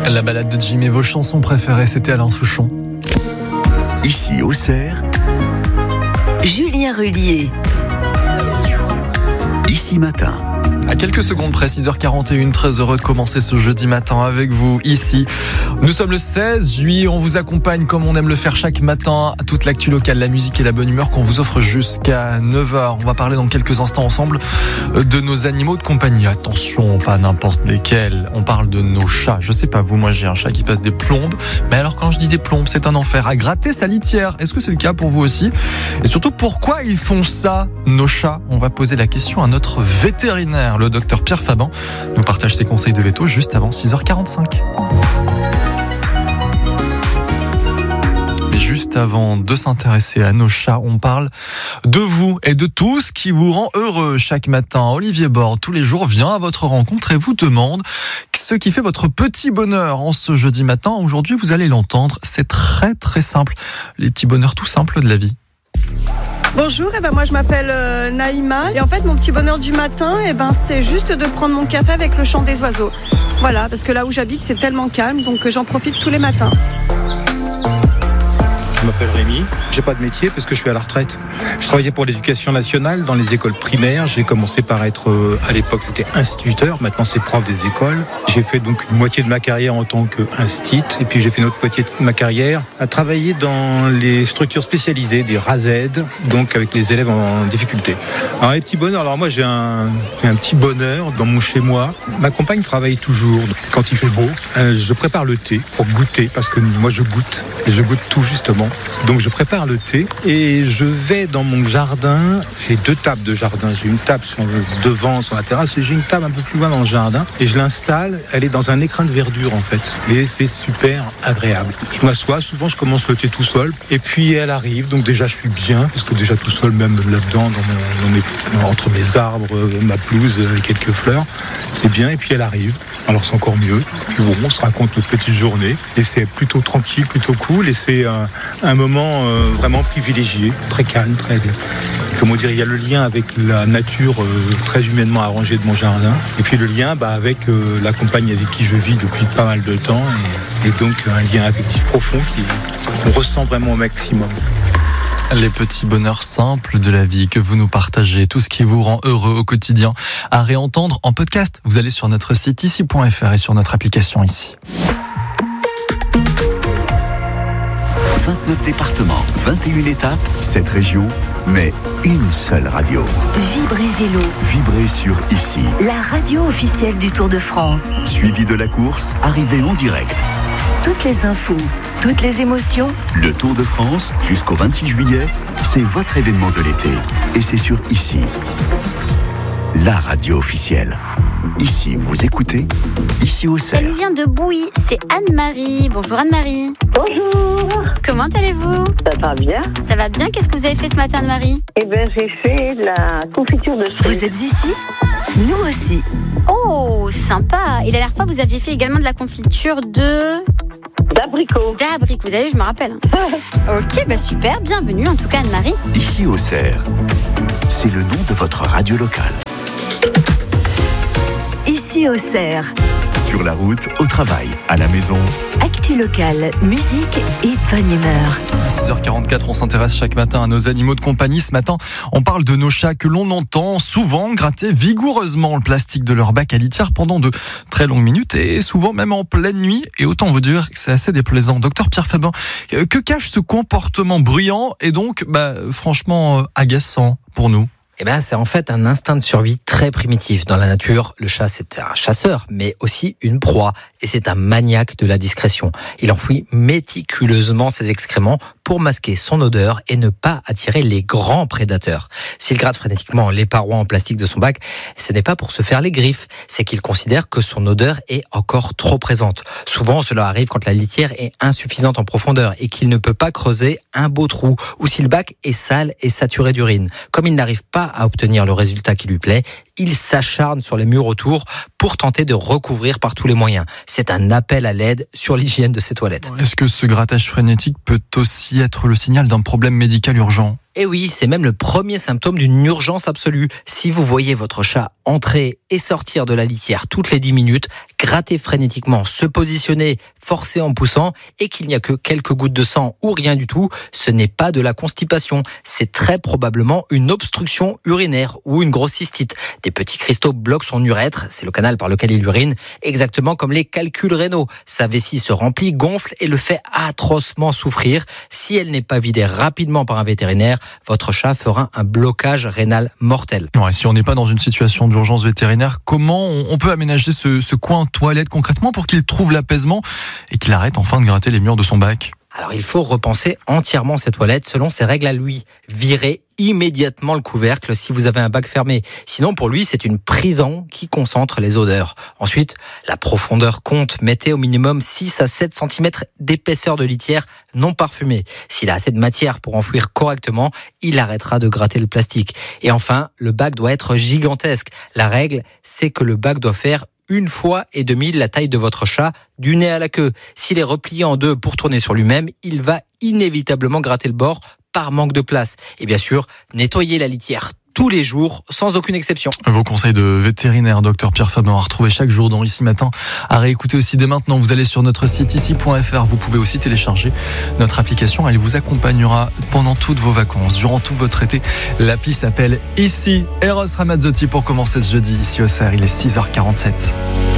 La balade de Jim et vos chansons préférées, c'était Alain Souchon. Ici, Auxerre, Julien Rullier. Ici Matin. À quelques secondes près, 6h41, très heureux de commencer ce jeudi matin avec vous ici. Nous sommes le 16 juillet, on vous accompagne comme on aime le faire chaque matin, à toute l'actu locale, la musique et la bonne humeur qu'on vous offre jusqu'à 9h. On va parler dans quelques instants ensemble de nos animaux de compagnie. Attention, pas n'importe lesquels, on parle de nos chats. Je sais pas vous, moi j'ai un chat qui passe des plombes, mais alors quand je dis des plombes, c'est un enfer à gratter sa litière. Est-ce que c'est le cas pour vous aussi? Et surtout, pourquoi ils font ça, nos chats? On va poser la question à notre vétérinaire. Le docteur Pierre Faban nous partage ses conseils de veto juste avant 6h45. Et juste avant de s'intéresser à nos chats, on parle de vous et de tout ce qui vous rend heureux chaque matin. Olivier Borde, tous les jours, vient à votre rencontre et vous demande ce qui fait votre petit bonheur en ce jeudi matin. Aujourd'hui, vous allez l'entendre, c'est très très simple. Les petits bonheurs tout simples de la vie. Bonjour, moi je m'appelle Naïma et en fait mon petit bonheur du matin c'est juste de prendre mon café avec le chant des oiseaux. Voilà, parce que là où j'habite c'est tellement calme donc j'en profite tous les matins. Je m'appelle Rémi, j'ai pas de métier parce que je suis à la retraite. Je travaillais pour l'éducation nationale dans les écoles primaires. J'ai commencé par être, à l'époque c'était instituteur, maintenant c'est prof des écoles. J'ai fait donc une moitié de ma carrière en tant qu'instit et puis j'ai fait une autre moitié de ma carrière à travailler dans les structures spécialisées, des RASED, donc avec les élèves en difficulté. Alors les petits bonheurs, alors moi j'ai un petit bonheur dans mon chez-moi. Ma compagne travaille toujours. Quand il fait beau, je prépare le thé pour goûter parce que moi je goûte et je goûte tout justement. Donc je prépare le thé et je vais dans mon jardin. J'ai 2 tables de jardin. J'ai une table devant sur la terrasse et j'ai une table un peu plus loin dans le jardin. Et je l'installe. Elle est dans un écrin de verdure en fait. Et c'est super agréable. Je m'assois. Souvent je commence le thé tout seul. Et puis elle arrive. Donc déjà je suis bien parce que déjà tout seul même là-dedans entre mes arbres, ma pelouse et quelques fleurs, c'est bien. Et puis elle arrive. Alors c'est encore mieux. Puis bon, on se raconte notre petite journée et c'est plutôt tranquille, plutôt cool et c'est un moment vraiment privilégié, très calme, il y a le lien avec la nature très humainement arrangée de mon jardin et puis le lien avec la compagne avec qui je vis depuis pas mal de temps et donc un lien affectif profond qu'on ressent vraiment au maximum. Les petits bonheurs simples de la vie que vous nous partagez, tout ce qui vous rend heureux au quotidien, à réentendre en podcast. Vous allez sur notre site ici.fr et sur notre application ici. 29 départements, 21 étapes, 7 régions, mais une seule radio. Vibrez Vélo. Vibrez sur Ici. La radio officielle du Tour de France. Suivi de la course, arrivée en direct. Toutes les infos, toutes les émotions. Le Tour de France, jusqu'au 26 juillet, c'est votre événement de l'été. Et c'est sur Ici. La radio officielle. Ici, vous écoutez, Ici Auxerre. Elle vient de Bouy, c'est Anne-Marie. Bonjour Anne-Marie. Bonjour. Comment allez-vous? Ça va bien. Ça va bien, qu'est-ce que vous avez fait ce matin Anne-Marie? J'ai fait la confiture de fruits. Vous êtes ici? Nous aussi. Oh, sympa. Et la dernière fois, vous aviez fait également de la confiture d'abricots. D'abricots, vous savez, je me rappelle. Ok, super, bienvenue en tout cas Anne-Marie. Ici Auxerre, c'est le nom de votre radio locale. Ici Auxerre. Sur la route, au travail, à la maison. Actu locale, musique et bonne humeur. À 6h44, on s'intéresse chaque matin à nos animaux de compagnie. Ce matin, on parle de nos chats que l'on entend souvent gratter vigoureusement le plastique de leur bac à litière pendant de très longues minutes et souvent même en pleine nuit. Et autant vous dire que c'est assez déplaisant. Docteur Pierre Faban, que cache ce comportement bruyant et donc franchement agaçant pour nous? C'est en fait un instinct de survie très primitif. Dans la nature, le chat, c'est un chasseur, mais aussi une proie. Et c'est un maniaque de la discrétion. Il enfouit méticuleusement ses excréments pour masquer son odeur et ne pas attirer les grands prédateurs. S'il gratte frénétiquement les parois en plastique de son bac, ce n'est pas pour se faire les griffes, c'est qu'il considère que son odeur est encore trop présente. Souvent, cela arrive quand la litière est insuffisante en profondeur et qu'il ne peut pas creuser un beau trou, ou si le bac est sale et saturé d'urine. Comme il n'arrive pas à obtenir le résultat qui lui plaît, il s'acharne sur les murs autour pour tenter de recouvrir par tous les moyens. C'est un appel à l'aide sur l'hygiène de ses toilettes. Est-ce que ce grattage frénétique peut aussi être le signal d'un problème médical urgent ? Et oui, c'est même le premier symptôme d'une urgence absolue. Si vous voyez votre chat entrer et sortir de la litière toutes les 10 minutes, gratter frénétiquement, se positionner, forcer en poussant et qu'il n'y a que quelques gouttes de sang ou rien du tout, ce n'est pas de la constipation. C'est très probablement une obstruction urinaire ou une grosse cystite. Des petits cristaux bloquent son urètre, c'est le canal par lequel il urine, exactement comme les calculs rénaux. Sa vessie se remplit, gonfle et le fait atrocement souffrir. Si elle n'est pas vidée rapidement par un vétérinaire, votre chat fera un blocage rénal mortel. Ouais, si on n'est pas dans une situation d'urgence vétérinaire, comment on peut aménager ce coin toilette concrètement pour qu'il trouve l'apaisement et qu'il arrête enfin de gratter les murs de son bac ? Alors il faut repenser entièrement ses toilettes selon ses règles à lui. Virez immédiatement le couvercle si vous avez un bac fermé. Sinon pour lui c'est une prison qui concentre les odeurs. Ensuite, la profondeur compte. Mettez au minimum 6 à 7 cm d'épaisseur de litière non parfumée. S'il a assez de matière pour enfouir correctement, il arrêtera de gratter le plastique. Et enfin, le bac doit être gigantesque. La règle, c'est que le bac doit faire 1,5 fois la taille de votre chat, du nez à la queue. S'il est replié en deux pour tourner sur lui-même, il va inévitablement gratter le bord par manque de place. Et bien sûr, nettoyez la litière tous les jours, sans aucune exception. Vos conseils de vétérinaire, docteur Pierre Fabre, à retrouver chaque jour dans Ici Matin, à réécouter aussi dès maintenant. Vous allez sur notre site ici.fr, vous pouvez aussi télécharger notre application. Elle vous accompagnera pendant toutes vos vacances, durant tout votre été. L'appli s'appelle Ici. Eros Ramazzotti pour commencer ce jeudi, ici au CER, il est 6h47.